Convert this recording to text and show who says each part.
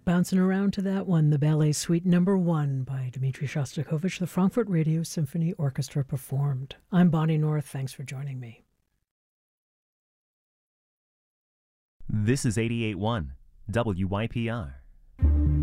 Speaker 1: bouncing around to that one, the Ballet Suite Number 1 by Dmitri Shostakovich, the Frankfurt Radio Symphony Orchestra performed. I'm Bonnie North. Thanks for joining me.
Speaker 2: This is 88.1 WYPR.